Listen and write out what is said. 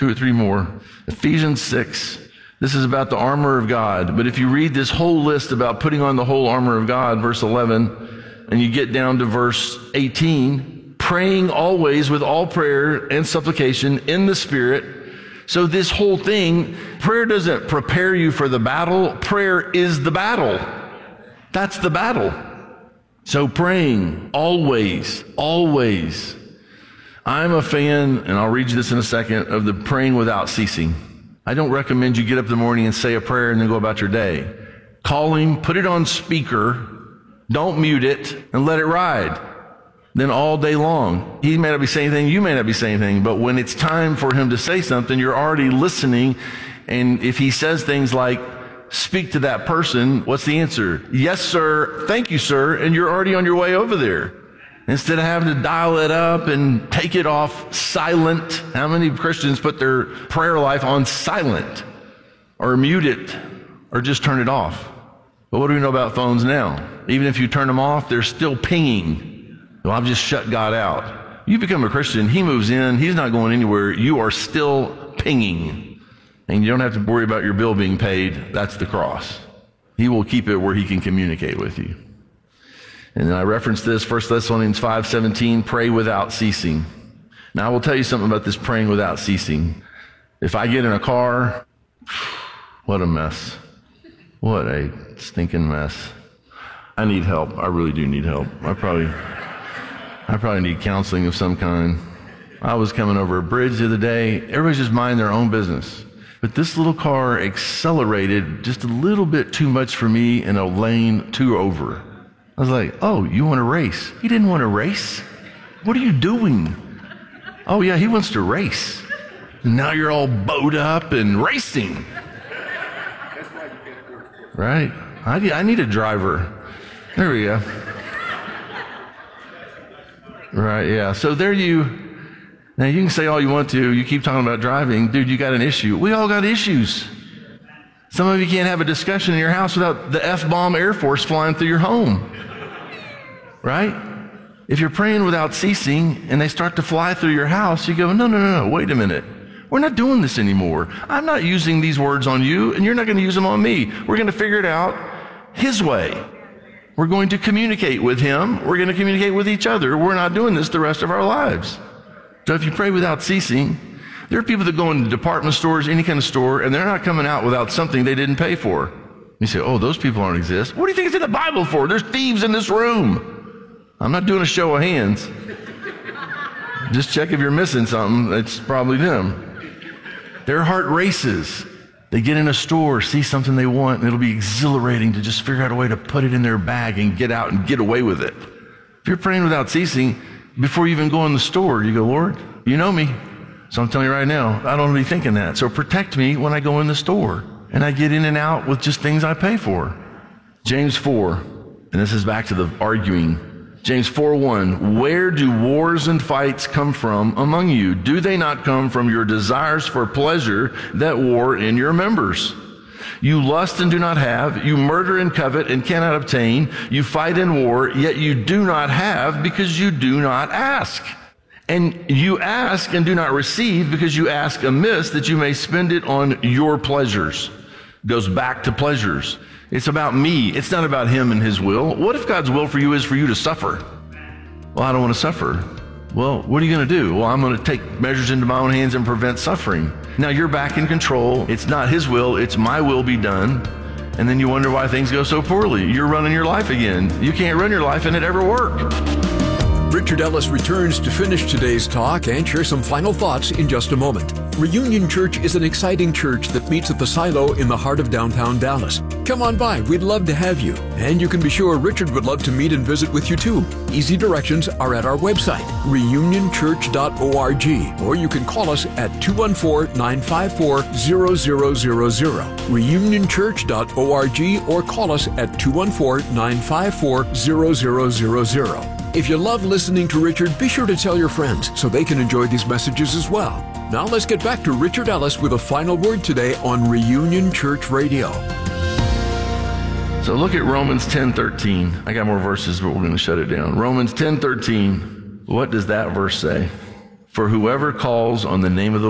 2 or 3 more. Ephesians 6. This is about the armor of God. But if you read this whole list about putting on the whole armor of God, verse 11, and you get down to verse 18, praying always with all prayer and supplication in the Spirit. So this whole thing, prayer doesn't prepare you for the battle. Prayer is the battle. That's the battle. So praying always, always. I'm a fan, and I'll read you this in a second, of the praying without ceasing. I don't recommend you get up in the morning and say a prayer and then go about your day. Call him, put it on speaker, don't mute it, and let it ride. Then all day long, he may not be saying anything, you may not be saying anything, but when it's time for him to say something, you're already listening. And if he says things like, speak to that person, what's the answer? Yes, sir. Thank you, sir. And you're already on your way over there. Instead of having to dial it up and take it off silent. How many Christians put their prayer life on silent or mute it or just turn it off? But what do we know about phones now? Even if you turn them off, they're still pinging. Well, I've just shut God out. You become a Christian, he moves in, he's not going anywhere. You are still pinging. And you don't have to worry about your bill being paid. That's the cross. He will keep it where he can communicate with you. And then I referenced this, 1 Thessalonians 5:17, pray without ceasing. Now I will tell you something about this praying without ceasing. If I get in a car, what a mess. What a stinking mess. I need help. I really do need help. I probably need counseling of some kind. I was coming over a bridge the other day. Everybody's just minding their own business. But this little car accelerated just a little bit too much for me in a lane 2 over. I was like, oh, you want to race? He didn't want to race. What are you doing? Oh, yeah, he wants to race. And now you're all bowed up and racing. Right? I need a driver. There we go. Right, yeah. So now you can say all you want to. You keep talking about driving. Dude, you got an issue. We all got issues. Some of you can't have a discussion in your house without the F-bomb Air Force flying through your home. Right? If you're praying without ceasing and they start to fly through your house, you go, no, wait a minute. We're not doing this anymore. I'm not using these words on you, and you're not going to use them on me. We're going to figure it out his way. We're going to communicate with him. We're going to communicate with each other. We're not doing this the rest of our lives. So if you pray without ceasing, there are people that go into department stores, any kind of store, and they're not coming out without something they didn't pay for. You say, oh, those people aren't exist. What do you think it's in the Bible for? There's thieves in this room. I'm not doing a show of hands. Just check if you're missing something. It's probably them. Their heart races. They get in a store, see something they want, and it'll be exhilarating to just figure out a way to put it in their bag and get out and get away with it. If you're praying without ceasing, before you even go in the store, you go, Lord, you know me. So I'm telling you right now, I don't want to be thinking that. So protect me when I go in the store. And I get in and out with just things I pay for. James 4, and this is back to the arguing. James 4:1, where do wars and fights come from among you? Do they not come from your desires for pleasure that war in your members? You lust and do not have. You murder and covet and cannot obtain. You fight in war, yet you do not have because you do not ask. And you ask and do not receive because you ask amiss that you may spend it on your pleasures. Goes back to pleasures. It's about me. It's not about him and his will. What if God's will for you is for you to suffer? Well, I don't want to suffer. Well, what are you going to do? Well, I'm going to take measures into my own hands and prevent suffering. Now you're back in control. It's not his will. It's my will be done. And then you wonder why things go so poorly. You're running your life again. You can't run your life and it ever work. Richard Ellis returns to finish today's talk and share some final thoughts in just a moment. Reunion Church is an exciting church that meets at the Silo in the heart of downtown Dallas. Come on by, we'd love to have you. And you can be sure Richard would love to meet and visit with you too. Easy directions are at our website, reunionchurch.org, or you can call us at 214-954-0000, reunionchurch.org, or call us at 214-954-0000. If you love listening to Richard, be sure to tell your friends so they can enjoy these messages as well. Now let's get back to Richard Ellis with a final word today on Reunion Church Radio. So look at Romans 10:13. I got more verses, but we're going to shut it down. Romans 10:13. What does that verse say? For whoever calls on the name of the